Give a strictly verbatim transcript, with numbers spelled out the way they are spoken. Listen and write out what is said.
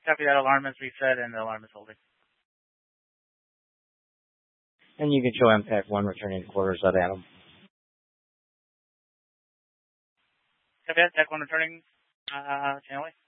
Copy that. Alarm is reset and the alarm is holding. And you can show M PAC one returning to quarters of Adam. Copy that. Tech one returning. Uh, channel.